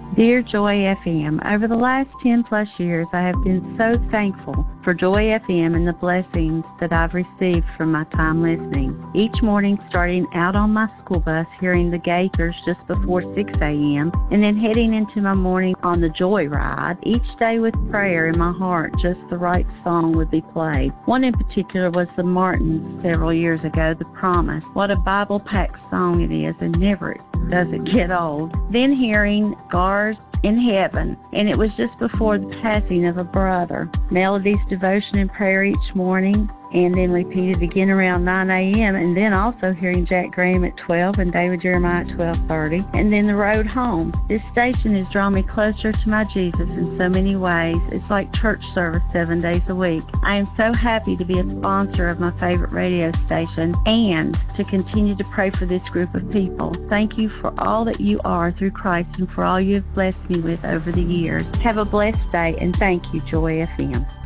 Dear Joy FM, over the last 10 plus years, I have been so thankful for Joy FM and the blessings that I've received from my time listening. Each morning, starting out on my school bus, hearing the Gaithers just before 6 a.m., and then heading into my morning on the Joy Ride, each day with prayer in my heart, just the right song would be played. One in particular was the Martins several years ago, The Promise. What a Bible-packed song it is, and never does it get old. Then hearing Scars in Heaven, and it was just before the passing of a brother. Melody's devotion and prayer each morning, and then repeated again around 9 a.m., and then also hearing Jack Graham at 12 and David Jeremiah at 12:30, and then the road home. This station has drawn me closer to my Jesus in so many ways. It's like church service 7 days a week. I am so happy to be a sponsor of my favorite radio station and to continue to pray for this group of people. Thank you for all that you are through Christ and for all you have blessed me with over the years. Have a blessed day, and thank you, Joy FM.